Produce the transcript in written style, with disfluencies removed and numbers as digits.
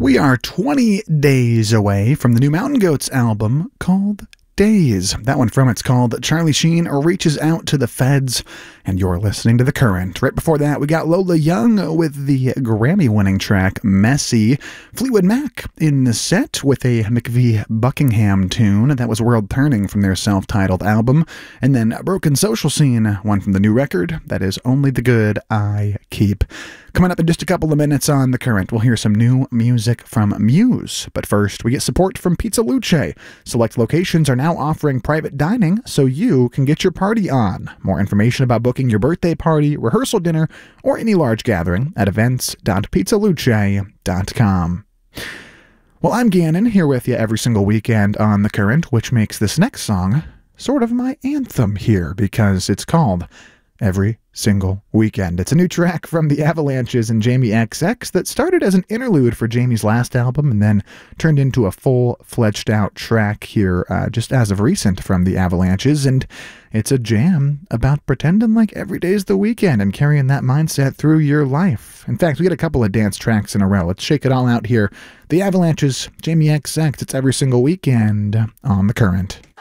We are 20 days away from the new Mountain Goats album called Days. That one from it's called Charlie Sheen Reaches Out to the Feds, and you're listening to The Current. Right before that, we got Lola Young with the Grammy-winning track Messy. Fleetwood Mac in the set with a McVie Buckingham tune. That was World Turning from their self-titled album. And then Broken Social Scene, one from the new record. That is Only the Good I Keep. Coming up in just a couple of minutes on The Current, we'll hear some new music from Muse. But first, we get support from Pizza Luce. Select locations are now offering private dining so you can get your party on. More information about booking your birthday party, rehearsal dinner, or any large gathering at events.pizzaluce.com. Well, I'm Gannon, here with you every single weekend on The Current, which makes this next song sort of my anthem here because it's called Every Single Weekend. It's a new track from the Avalanches and Jamie XX that started as an interlude for Jamie's last album and then turned into a full-fledged out track here just as of recent from the Avalanches. And it's a jam about pretending like every day's the weekend and carrying that mindset through your life. In fact, we get a couple of dance tracks in a row. Let's shake it all out here. The Avalanches, Jamie XX, it's Every Single Weekend on The Current.